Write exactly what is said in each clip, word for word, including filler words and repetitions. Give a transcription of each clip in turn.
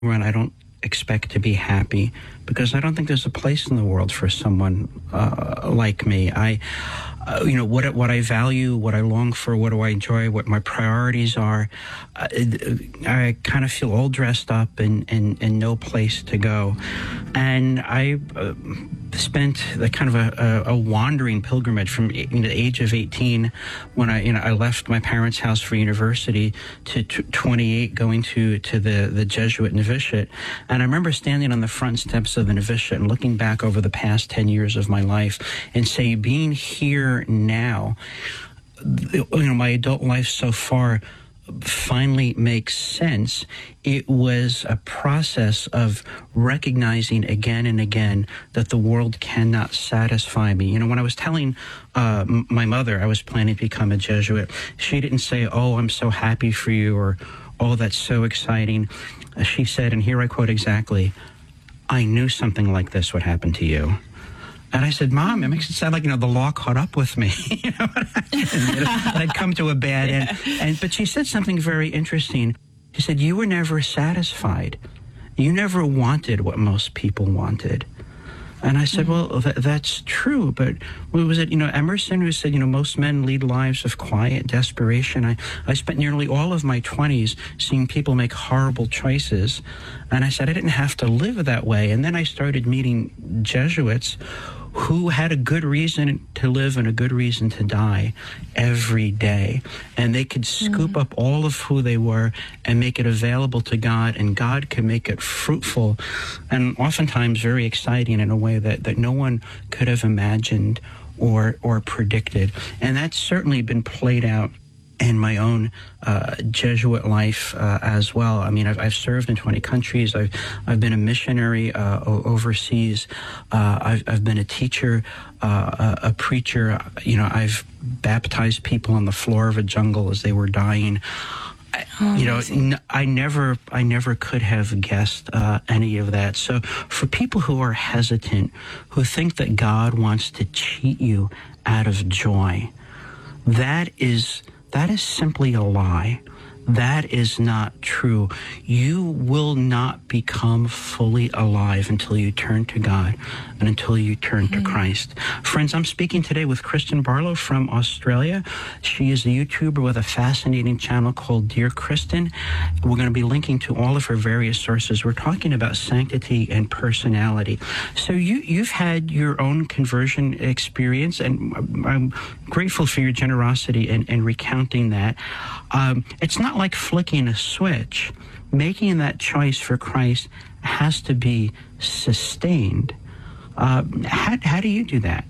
when I don't expect to be happy, because I don't think there's a place in the world for someone uh, like me. I, uh, you know, what what I value, what I long for, what do I enjoy, what my priorities are. Uh, I kind of feel all dressed up and, and, and no place to go. And I uh, spent the kind of a, a, a wandering pilgrimage from you know, the age of eighteen, when I you know I left my parents' house for university, to t- twenty-eight, going to to the the Jesuit novitiate. And I remember standing on the front steps of the novitiate and looking back over the past ten years of my life and say, being here now, you know, my adult life so far finally makes sense. It was a process of recognizing again and again that the world cannot satisfy me. You know, when I was telling uh, my mother I was planning to become a Jesuit, she didn't say, "Oh, I'm so happy for you," or "Oh, that's so exciting." She said, and here I quote exactly, "I knew something like this would happen to you." And I said, "Mom, it makes it sound like, you know, the law caught up with me." You know, that I'd come to a bad end. Yeah. And, but she said something very interesting. She said, "You were never satisfied. You never wanted what most people wanted." And I said, mm-hmm. well, th- that's true, but what was it, you know, Emerson, who said, you know, most men lead lives of quiet desperation. I, I spent nearly all of my twenties seeing people make horrible choices. And I said, I didn't have to live that way. And then I started meeting Jesuits who had a good reason to live and a good reason to die every day. And they could scoop mm-hmm. up all of who they were and make it available to God, and God could make it fruitful and oftentimes very exciting in a way that, that no one could have imagined or or predicted. And that's certainly been played out in my own uh, Jesuit life uh, as well. I mean, I've, I've served in twenty countries. I've I've been a missionary uh, overseas. Uh, I've I've been a teacher, uh, a, a preacher. You know, I've baptized people on the floor of a jungle as they were dying. I, oh, you know, n- I never, I never could have guessed uh, any of that. So, for people who are hesitant, who think that God wants to cheat you out of joy, that is. That is simply a lie. That is not true. You will not become fully alive until you turn to God and until you turn mm-hmm. to Christ. Friends, I'm speaking today with Kristen Barlow from Australia. She is a YouTuber with a fascinating channel called Dear Kristen. We're going to be linking to all of her various sources. We're talking about sanctity and personality. So you, you've had your own conversion experience, and I'm grateful for your generosity in, in recounting that. Um, it's not like flicking a switch. Making that choice for Christ has to be sustained. Uh, how, how do you do that?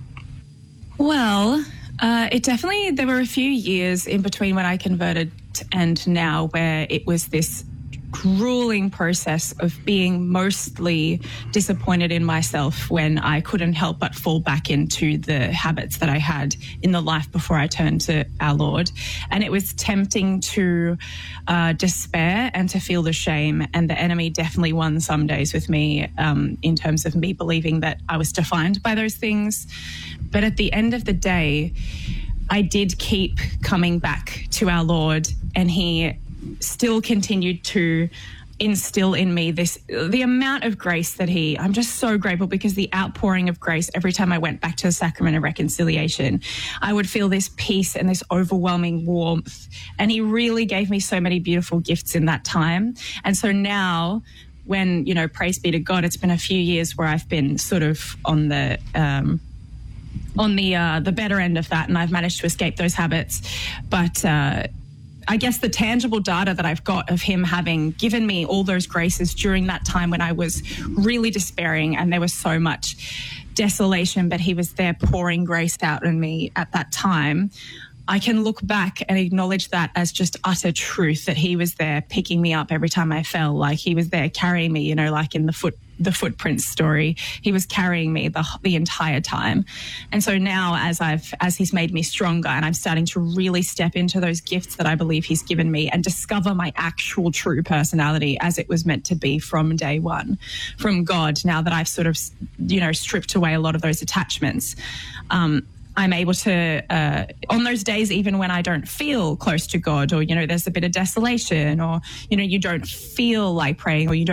Well, uh, it definitely, there were a few years in between when I converted and now where it was this grueling process of being mostly disappointed in myself when I couldn't help but fall back into the habits that I had in the life before I turned to our Lord. And it was tempting to uh, despair and to feel the shame. And the enemy definitely won some days with me um, in terms of me believing that I was defined by those things. But at the end of the day, I did keep coming back to our Lord, and he still continued to instill in me this, the amount of grace that he, I'm just so grateful, because the outpouring of grace every time I went back to the sacrament of reconciliation, I would feel this peace and this overwhelming warmth. And he really gave me so many beautiful gifts in that time. And so now, when, you know, praise be to God, it's been a few years where I've been sort of on the, um, on the, uh, the better end of that, and I've managed to escape those habits. But, uh, I guess the tangible data that I've got of him having given me all those graces during that time when I was really despairing and there was so much desolation, but he was there pouring grace out on me at that time. I can look back and acknowledge that as just utter truth, that he was there picking me up every time I fell, like he was there carrying me, you know, like in the foot, the footprints story, he was carrying me the the entire time. And so now as I've, as he's made me stronger and I'm starting to really step into those gifts that I believe he's given me and discover my actual true personality as it was meant to be from day one, from God, now that I've sort of, you know, stripped away a lot of those attachments, um, I'm able to, uh, on those days, even when I don't feel close to God, or, you know, there's a bit of desolation, or, you know, you don't feel like praying, or you don't